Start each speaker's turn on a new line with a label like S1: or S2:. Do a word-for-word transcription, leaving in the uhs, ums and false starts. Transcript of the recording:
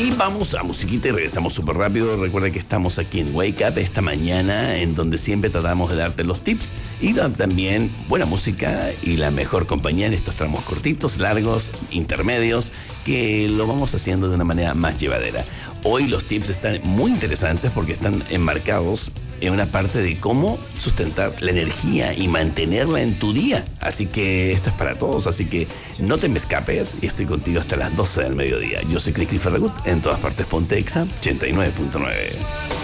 S1: Y vamos a musiquita y regresamos súper rápido. Recuerda que estamos aquí en Wake Up esta mañana, en donde siempre tratamos de darte los tips y también buena música y la mejor compañía en estos tramos cortitos, largos, intermedios, que lo vamos haciendo de una manera más llevadera. Hoy los tips están muy interesantes porque están enmarcados en una parte de cómo sustentar la energía y mantenerla en tu día. Así que esto es para todos, así que no te me escapes y estoy contigo hasta las doce del mediodía. Yo soy Cris Cris Ferragut, en todas partes Ponte Exa ochenta y nueve punto nueve.